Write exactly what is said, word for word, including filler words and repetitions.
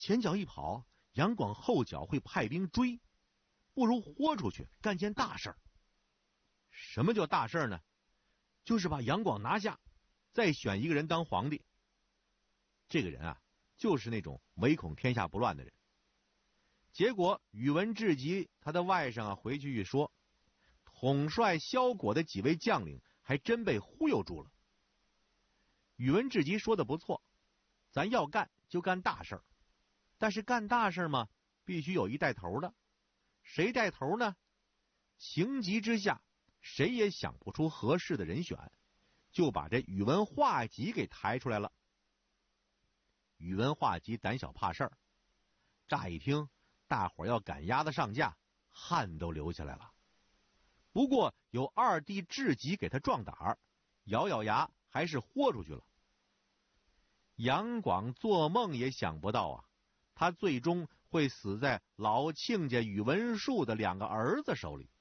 前脚一跑，杨广后脚会派兵追，不如豁出去干件大事儿。什么叫大事儿呢？就是把杨广拿下，再选一个人当皇帝。这个人啊，就是那种唯恐天下不乱的人。结果宇文智及他的外甥啊回去一说，统帅萧果的几位将领还真被忽悠住了。宇文智及说的不错，咱要干就干大事儿，但是干大事嘛，必须有一带头的。谁带头呢？情急之下，谁也想不出合适的人选，就把这宇文化及给抬出来了。宇文化及胆小怕事儿，乍一听大伙儿要赶鸭子上架，汗都流下来了。不过有二弟智及给他壮胆儿，咬咬牙还是豁出去了。杨广做梦也想不到啊，他最终会死在老亲家宇文述的两个儿子手里。